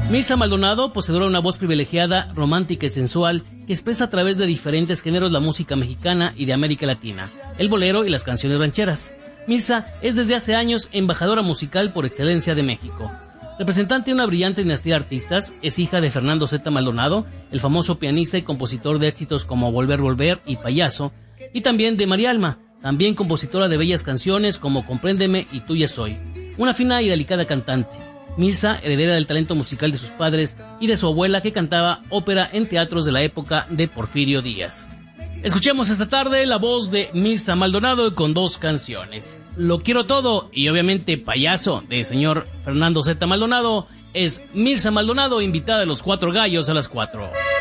Mirza Maldonado, poseedora de una voz privilegiada, romántica y sensual, que expresa a través de diferentes géneros la música mexicana y de América Latina, el bolero y las canciones rancheras. Mirza es desde hace años embajadora musical por excelencia de México. Representante de una brillante dinastía de artistas, es hija de Fernando Z. Maldonado, el famoso pianista y compositor de éxitos como Volver, Volver y Payaso, y también de María Alma, también compositora de bellas canciones como Compréndeme y Tuya Soy, una fina y delicada cantante. Mirza, heredera del talento musical de sus padres y de su abuela, que cantaba ópera en teatros de la época de Porfirio Díaz. Escuchemos esta tarde la voz de Mirza Maldonado con dos canciones: Lo Quiero Todo y obviamente Payaso, de señor Fernando Z. Maldonado. Es Mirza Maldonado, invitada de Los Cuatro Gallos a las 4.